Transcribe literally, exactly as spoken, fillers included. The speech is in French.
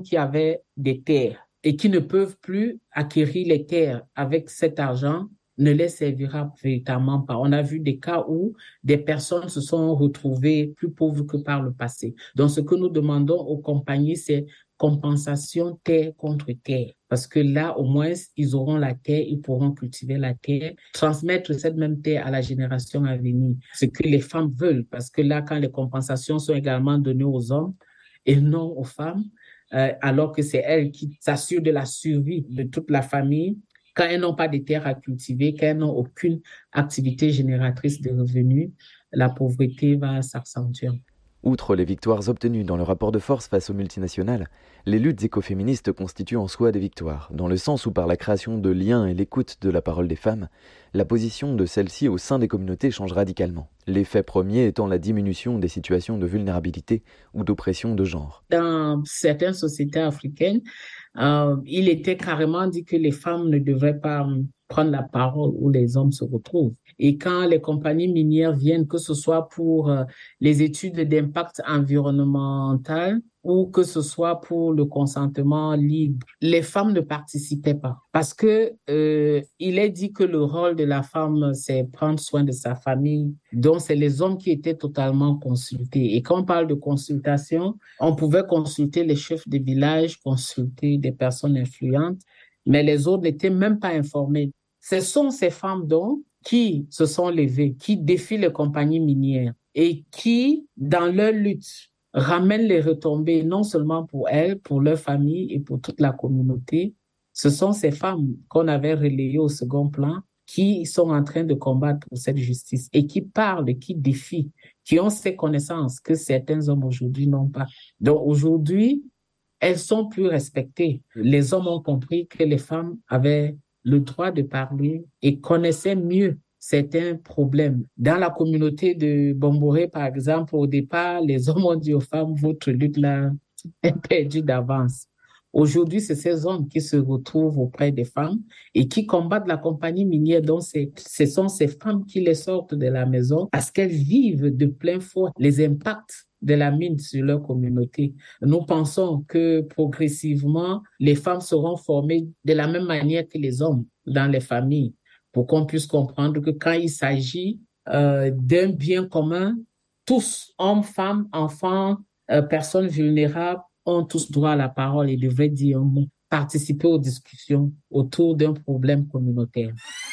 qui avaient des terres et qui ne peuvent plus acquérir les terres avec cet argent ne les servira véritablement pas. On a vu des cas où des personnes se sont retrouvées plus pauvres que par le passé. Donc, ce que nous demandons aux compagnies, c'est compensation terre contre terre. Parce que là, au moins, ils auront la terre, ils pourront cultiver la terre, transmettre cette même terre à la génération à venir. Ce que les femmes veulent. Parce que là, quand les compensations sont également données aux hommes et non aux femmes, euh, alors que c'est elles qui s'assurent de la survie de toute la famille, quand elles n'ont pas de terres à cultiver, quand elles n'ont aucune activité génératrice de revenus, la pauvreté va s'accentuer. Outre les victoires obtenues dans le rapport de force face aux multinationales, les luttes écoféministes constituent en soi des victoires, dans le sens où par la création de liens et l'écoute de la parole des femmes, la position de celles-ci au sein des communautés change radicalement. L'effet premier étant la diminution des situations de vulnérabilité ou d'oppression de genre. Dans certaines sociétés africaines, euh, il était carrément dit que les femmes ne devraient pas prendre la parole où les hommes se retrouvent. Et quand les compagnies minières viennent, que ce soit pour euh, les études d'impact environnemental ou que ce soit pour le consentement libre, les femmes ne participaient pas. Parce que euh, il est dit que le rôle de la femme, c'est prendre soin de sa famille. Donc, c'est les hommes qui étaient totalement consultés. Et quand on parle de consultation, on pouvait consulter les chefs de village, consulter des personnes influentes, mais les autres n'étaient même pas informés. Ce sont ces femmes donc qui se sont levées, qui défient les compagnies minières et qui, dans leur lutte, ramènent les retombées non seulement pour elles, pour leur famille et pour toute la communauté. Ce sont ces femmes qu'on avait relayées au second plan qui sont en train de combattre pour cette justice et qui parlent, qui défient, qui ont ces connaissances que certains hommes aujourd'hui n'ont pas. Donc aujourd'hui, elles sont plus respectées. Les hommes ont compris que les femmes avaient le droit de parler et connaissaient mieux certains problèmes. Dans la communauté de Bomboré, par exemple, au départ, les hommes ont dit aux femmes, votre lutte là est perdue d'avance. Aujourd'hui, c'est ces hommes qui se retrouvent auprès des femmes et qui combattent la compagnie minière. Donc, c'est, ce sont ces femmes qui les sortent de la maison parce qu'elles vivent de plein fouet les impacts de la mine sur leur communauté. Nous pensons que progressivement, les femmes seront formées de la même manière que les hommes dans les familles pour qu'on puisse comprendre que quand il s'agit euh, d'un bien commun, tous, hommes, femmes, enfants, euh, personnes vulnérables, ont tous droit à la parole et devraient dire un mot, participer aux discussions autour d'un problème communautaire.